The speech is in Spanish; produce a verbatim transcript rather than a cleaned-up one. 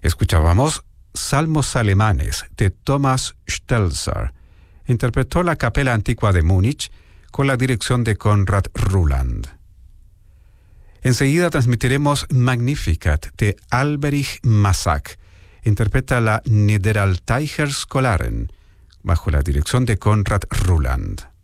Escuchábamos Salmos alemanes de Thomas Stelzer. Interpretó la Capella Antigua de Múnich con la dirección de Konrad Ruland. Enseguida transmitiremos Magnificat de Alberich Massac. Interpreta la Niederaltaicher Scholaren bajo la dirección de Konrad Ruland.